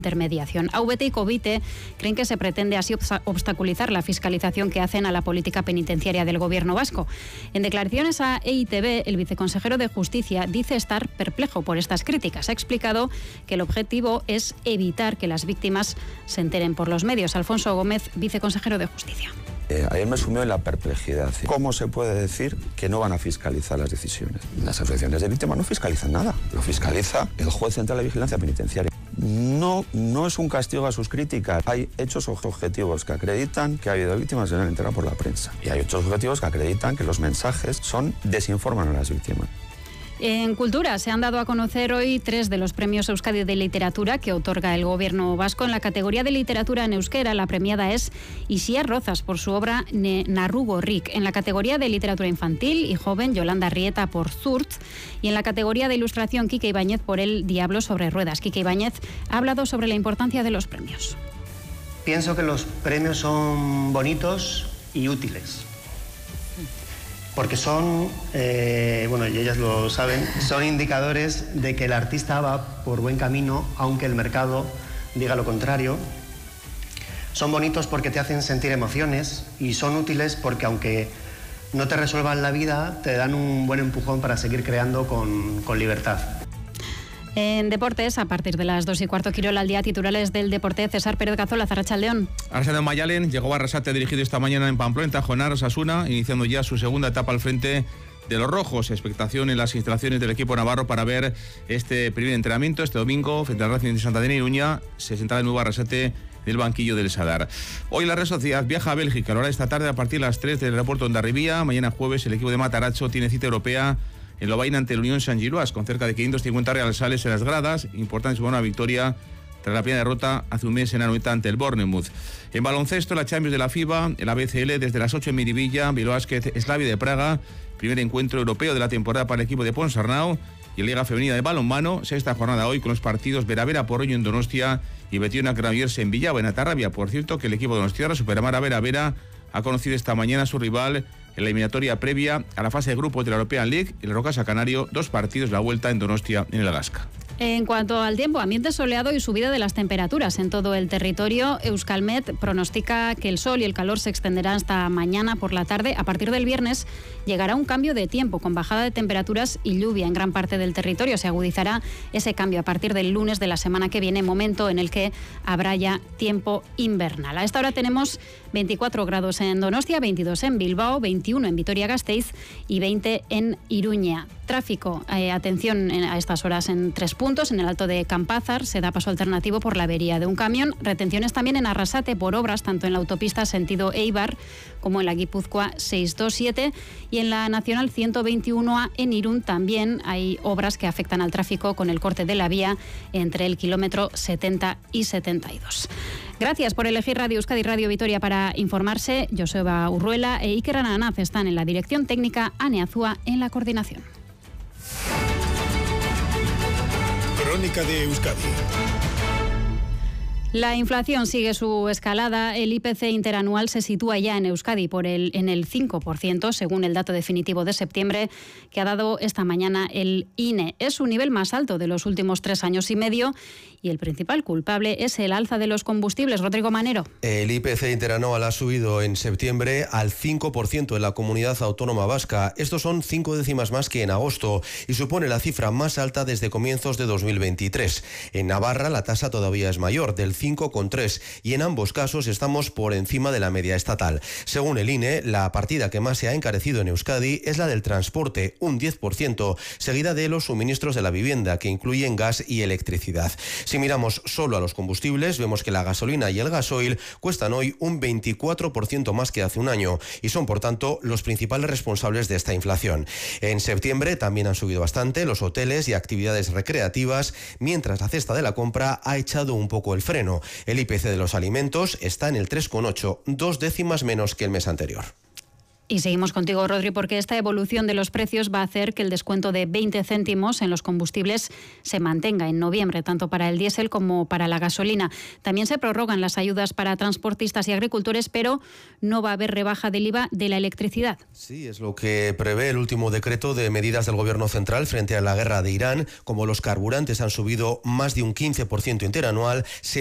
intermediación. AVT y Covite creen que se pretende así obstaculizar la fiscalización que hacen a la política penitenciaria del gobierno vasco. En declaraciones a EITB, el viceconsejero de Justicia dice estar perplejo por estas críticas. Ha explicado que el objetivo es evitar que las víctimas se enteren por los medios. Alfonso Gómez, viceconsejero de Justicia. Ayer me sumió en la perplejidad. ¿Cómo se puede decir que no van a fiscalizar las decisiones? Las asociaciones de víctimas no fiscalizan nada. Lo fiscaliza el juez central de vigilancia penitenciaria. No es un castigo a sus críticas. Hay hechos objetivos que acreditan que ha habido víctimas que se han enterado por la prensa. Y hay hechos objetivos que acreditan que los mensajes desinforman a las víctimas. En Cultura se han dado a conocer hoy 3 de los premios Euskadi de Literatura que otorga el gobierno vasco. En la categoría de literatura en euskera, la premiada es Isiar Rozas por su obra Narrugo Rik. En la categoría de literatura infantil y joven, Yolanda Rieta por Zurtz. Y en la categoría de ilustración, Quique Ibáñez por El Diablo sobre ruedas. Quique Ibáñez ha hablado sobre la importancia de los premios. Pienso que los premios son bonitos y útiles. Porque son, y ellas lo saben, son indicadores de que el artista va por buen camino, aunque el mercado diga lo contrario. Son bonitos porque te hacen sentir emociones y son útiles porque aunque no te resuelvan la vida, te dan un buen empujón para seguir creando con libertad. En deportes, a partir de las 2:15, Quirol al día, titulares del deporte. César Pérez Cazorla, Arratsaldeon. Arsenal Mayalen llegó a Arrasate dirigido esta mañana en Pamplona, en Tajonar, Osasuna, iniciando ya su segunda etapa al frente de los rojos. Expectación en las instalaciones del equipo navarro para ver este primer entrenamiento este domingo frente al Racing de Santander y Iruña. Se sentará de nuevo Arrasate del banquillo del Sadar. Hoy la Real Sociedad viaja a Bélgica a la hora de esta tarde a partir de las 3 del aeropuerto de Hondarribía. Mañana jueves el equipo de Matarazzo tiene cita europea en Lovaina ante la Unión Sant-Giloas, con cerca de 550 realisales en las gradas. Importante sumar una victoria tras la primera derrota hace un mes en Anoeta ante el Bournemouth. En baloncesto, la Champions de la FIBA, el ABCL desde las 8 en Miribilla, Bilbao Basket, Slavia de Praga, primer encuentro europeo de la temporada para el equipo de Ponsarnau. Y en Liga Femenina de Balonmano, sexta jornada hoy con los partidos Vera Porroño en Donostia y Betiona Granollers en Villavo, en Atarrabia. Por cierto, que el equipo de Donostiarra, Superamara Vera, ha conocido esta mañana a su rival en la eliminatoria previa a la fase de grupos de la European League, el Rocasa Canario, 2 partidos la vuelta en Donostia, en el Agasca. En cuanto al tiempo, ambiente soleado y subida de las temperaturas en todo el territorio. Euskalmet pronostica que el sol y el calor se extenderán hasta mañana por la tarde. A partir del viernes llegará un cambio de tiempo con bajada de temperaturas y lluvia en gran parte del territorio. Se agudizará ese cambio a partir del lunes de la semana que viene, momento en el que habrá ya tiempo invernal. A esta hora tenemos 24 grados en Donostia, 22 en Bilbao, 21 en Vitoria-Gasteiz y 20 en Iruña. Tráfico, atención a estas horas en 3 puntos. En el Alto de Campázar se da paso alternativo por la avería de un camión. Retenciones también en Arrasate por obras, tanto en la autopista sentido Eibar como en la Guipúzcoa 627. Y en la Nacional 121A en Irún también hay obras que afectan al tráfico con el corte de la vía entre el kilómetro 70 y 72. Gracias por elegir Radio Euskadi, Radio Vitoria para informarse. Joseba Urruela e Iker Aranaz están en la dirección técnica, Ane Azúa en la coordinación. Crónica de Euskadi. La inflación sigue su escalada. El IPC interanual se sitúa ya en Euskadi en el 5%, según el dato definitivo de septiembre que ha dado esta mañana el INE. Es su nivel más alto de los últimos 3 años y medio y el principal culpable es el alza de los combustibles. Rodrigo Manero. El IPC interanual ha subido en septiembre al 5% en la comunidad autónoma vasca. Estos son 5 décimas más que en agosto y supone la cifra más alta desde comienzos de 2023. En Navarra la tasa todavía es mayor, del 5,3, y en ambos casos estamos por encima de la media estatal. Según el INE, la partida que más se ha encarecido en Euskadi es la del transporte, un 10%, seguida de los suministros de la vivienda, que incluyen gas y electricidad. Si miramos solo a los combustibles, vemos que la gasolina y el gasoil cuestan hoy un 24% más que hace un año y son, por tanto, los principales responsables de esta inflación. En septiembre también han subido bastante los hoteles y actividades recreativas, mientras la cesta de la compra ha echado un poco el freno. El IPC de los alimentos está en el 3,8, 2 décimas menos que el mes anterior. Y seguimos contigo, Rodri, porque esta evolución de los precios va a hacer que el descuento de 20 céntimos en los combustibles se mantenga en noviembre, tanto para el diésel como para la gasolina. También se prorrogan las ayudas para transportistas y agricultores, pero no va a haber rebaja del IVA de la electricidad. Sí, es lo que prevé el último decreto de medidas del Gobierno central frente a la guerra de Irán. Como los carburantes han subido más de un 15% interanual, se